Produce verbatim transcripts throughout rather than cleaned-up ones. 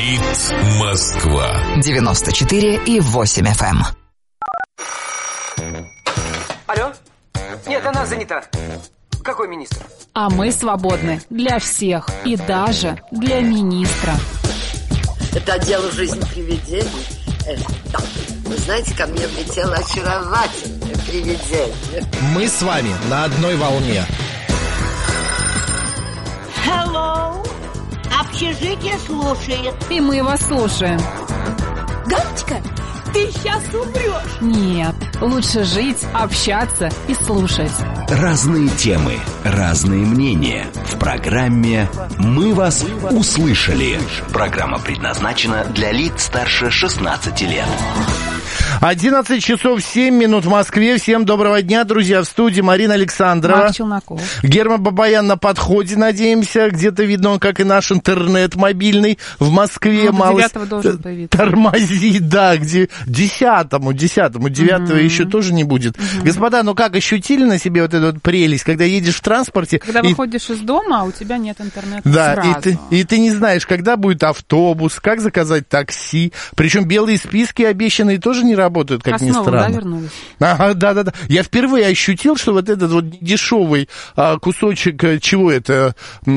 Говорит Москва. девяносто четыре и восемь эф эм. Алло? Нет, она занята. Какой министр? А мы свободны для всех и даже для министра. Это дело жизни привидений. Э, да. Вы знаете, ко мне влетело очаровательное привидение. Мы с вами на одной волне. Hello. Общежитие слушает. И мы вас слушаем. Галочка, ты сейчас умрешь. Нет, лучше жить, общаться и слушать. Разные темы, разные мнения. В программе «Мы вас услышали». Программа предназначена для лиц старше шестнадцати лет. одиннадцать часов семь минут в Москве. Всем доброго дня, друзья. В студии Марина Александрова. Марк Челноков. Герман Бабаян на подходе, надеемся. Где-то видно он, как и наш интернет мобильный в Москве. Ну, мало девятого должен появиться. Тормозит, да, где десятому, десятому, девятого Mm-hmm. еще тоже не будет. Mm-hmm. Господа, ну как, ощутили на себе вот эту вот прелесть, когда едешь в транспорте? Когда и... выходишь из дома, а у тебя нет интернета Да, сразу. и ты, и ты не знаешь, когда будет автобус, как заказать такси. Причем белые списки обещанные тоже не работают, как ни Основу, странно. да, вернулись? Ага, да-да-да. Я впервые ощутил, что вот этот вот дешевый а, кусочек, чего это,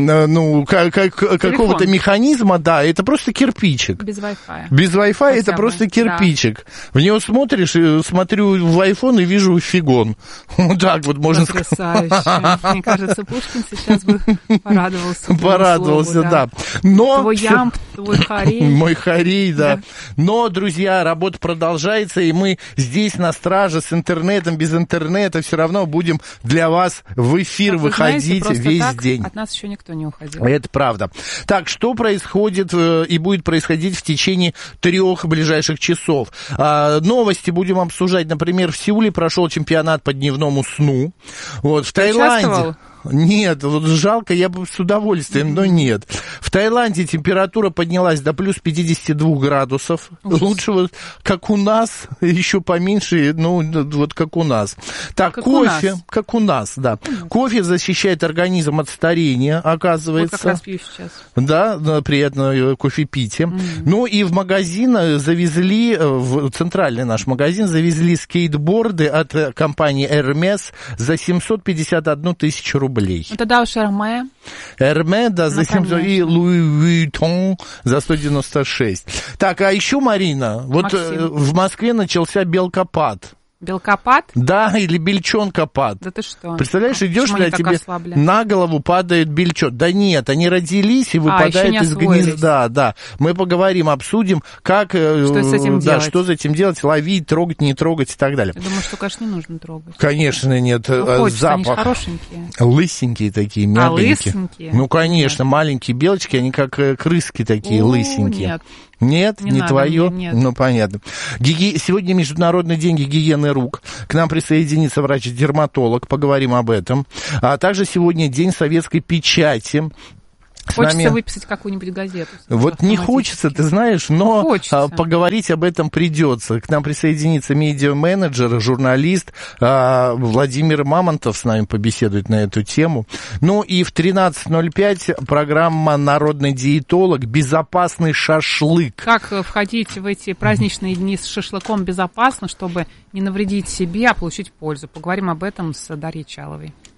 ну, как, как, какого-то механизма, да, это просто кирпичик. Без Wi-Fi. Без Wi-Fi Хотя это бы, просто кирпичик. Да. В него смотришь, смотрю в iPhone и вижу фигон. Вот так вот можно сказать. Потрясающе. Мне кажется, Пушкин сейчас бы порадовался. Порадовался, слову, да. да. Но твой ямб, твой хорей. Мой хорей, да. да. Но, друзья, работа продолжается, и мы здесь на страже с интернетом, без интернета все равно будем для вас в эфир как выходить знаете, весь так день. От нас еще никто не уходил. Это правда. Так, что происходит и будет происходить в течение трех ближайших часов? А, новости будем обсуждать. Например, в Сеуле прошел чемпионат по дневному сну. Вот, в Ты Таиланде... участвовал? Нет, вот жалко, я бы с удовольствием, но нет. В Таиланде температура поднялась до плюс пятьдесят два градусов. Ужас. Лучше вот как у нас, еще поменьше, ну, вот как у нас. Так, как кофе, у нас. как у нас, да. Mm. Кофе защищает организм от старения, оказывается. Вот как раз пью сейчас. Да, приятно кофе пить. Mm. Ну и в магазин завезли, в центральный наш магазин, завезли скейтборды от компании Hermes за семьсот пятьдесят одну тысячу рублей. Ну, тогда уж Hermes. Hermes, да, за семьсот, и Louis Vuitton за сто девяносто шесть. Так, а еще, Марина, вот Максим. в Москве начался белкопад. Белкопад? Да, или бельчонкопад. Да ты что? Представляешь, идешь, Почему а тебе ослабли? на голову падает бельчон. Да нет, они родились и выпадают а, из гнезда. Да, мы поговорим, обсудим, как, что с этим да, делать. что с этим делать, ловить, трогать, не трогать и так далее. Я думаю, что, конечно, не нужно трогать. Конечно, нет. Ну, хочется, запах. они же хорошенькие. Лысенькие такие, мягенькие. А, лысенькие? Ну, конечно, нет. Маленькие белочки, они как крыски такие, О, лысенькие. Нет. Нет, не, не надо твое? Мне, нет. Ну, понятно. Гиги... Сегодня Международный день гигиены рук. К нам присоединится врач-дерматолог, поговорим об этом. А также сегодня день советской печати. С Хочется нами... выписать какую-нибудь газету. Вот не хочется, ты знаешь, но хочется. Поговорить об этом придется. К нам присоединится медиа-менеджер, журналист Владимир Мамонтов с нами побеседует на эту тему. Ну и в тринадцать ноль пять программа «Народный диетолог. Безопасный шашлык». Как входить в эти праздничные дни с шашлыком безопасно, чтобы не навредить себе, а получить пользу. Поговорим об этом с Дарьей Чаловой.